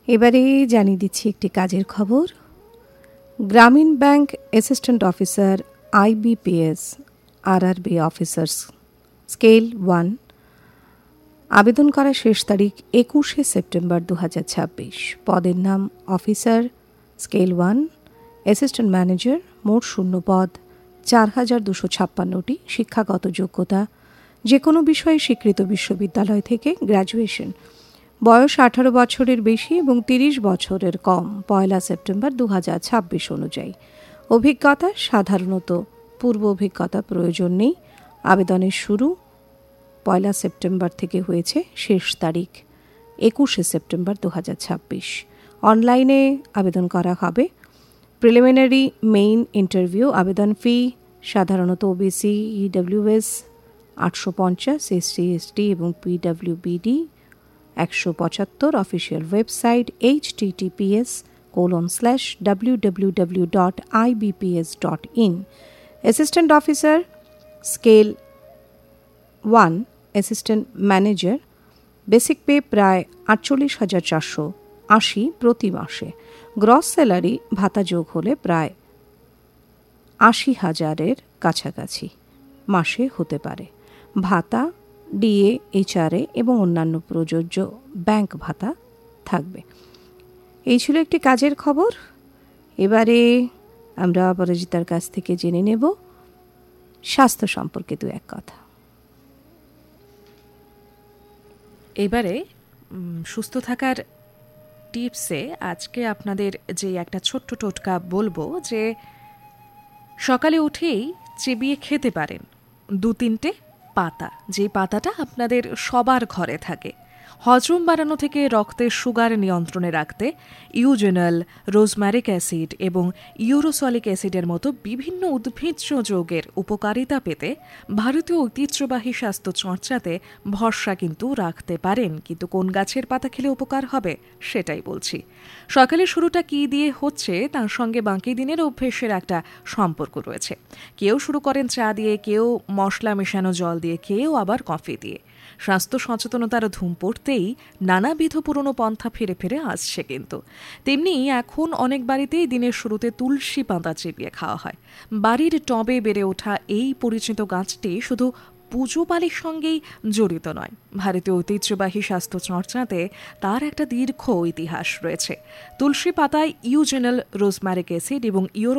এবারে জানিয়ে দিচ্ছি একটি কাজের খবর। গ্রামীণ bank assistant officer IBPS RRB officers scale 1 আবেদন করার শেষ তারিখ 21শে সেপ্টেম্বর 2026। পদের নাম অফিসার স্কেল 1 অ্যাসিস্ট্যান্ট ম্যানেজার। মোট শূন্য পদ 4256টি। শিক্ষাগত যোগ্যতা যে কোনো বিষয়ে স্বীকৃত বিশ্ববিদ্যালয় থেকে গ্র্যাজুয়েশন। বয়স 18 বছরের বেশি এবং 30 বছরের কম 1 সেপ্টেম্বর 2026 অনুযায়ী। অভিজ্ঞতা সাধারণত পূর্ব অভিজ্ঞতা প্রয়োজন নেই। আবেদনের শুরু 1 সেপ্টেম্বর থেকে হয়েছে, শেষ তারিখ 21শে সেপ্টেম্বর 2026। অনলাইনে আবেদন করা হবে। Preliminary main interview. আবেদন ফি সাধারণত OBC EWS 850, SC ST এবং PWBD 175। Official website https://www.ibps.in। Assistant officer scale 1 assistant manager. Basic pay প্রায় 48,480 প্রতি মাসে। গ্রস স্যালারি ভাতা যোগ হলে প্রায় 80,000-এর কাছাকাছি মাসে হতে পারে। ভাতা DA HRA এবং অন্যান্য প্রযোজ্য ব্যাংক ভাতা থাকবে। এই ছিল একটি কাজের খবর। এবারে আমরা অপরাজিতার কাছ থেকে জেনে নেব স্বাস্থ্য সম্পর্কে দু এক কথা। এবারে সুস্থ থাকার টিপসে আজকে আপনাদের যে একটা ছোট্ট টোটকা বলবো, যে সকালে উঠেই চিবিয়ে খেতে পারেন 2-3টে পাতা, যে পাতাটা আপনাদের সবার ঘরে থাকে। হজম বাড়ানো থেকে রক্তের সুগার নিয়ন্ত্রণে রাখতে ইউজেনাল, রোজম্যারিক অ্যাসিড এবং ইউরোসলিক অ্যাসিডের মতো বিভিন্ন উদ্ভিজ্জ যৌগের উপকারিতা পেতে ভারতীয় ঐতিহ্যবাহী স্বাস্থ্য চর্চাতে ভরসা কিন্তু রাখতে পারেন। কিন্তু কোন গাছের পাতা খেলে উপকার হবে সেটাই বলছি। সকালে শুরুটা কী দিয়ে হচ্ছে তার সঙ্গে বাকি দিনের অভ্যেসের একটা সম্পর্ক রয়েছে। কেউ শুরু করেন চা দিয়ে, কেউ মশলা মেশানো জল দিয়ে, কেউ আবার কফি দিয়ে। স্বাস্থ্য সচেতনতার ধুম পড়তেই নানাবিধ পুরনো পন্থা ফিরে ফিরে আসছে। কিন্তু তেমনি এখন অনেক বাড়িতেই দিনের শুরুতে তুলসী পাতা চিবিয়ে খাওয়া হয়। বাড়ির টবে বেড়ে ওঠা এই পরিচিত গাছটি শুধু পুজো পালির সঙ্গেই জড়িত নয়, ভারতীয় ঐতিহ্যবাহী স্বাস্থ্য চর্চাতে তার একটা দীর্ঘ ইতিহাস রয়েছে। তুলসী পাতায় ইউজেনাল, রোজম্যারিক অ্যাসিড এবং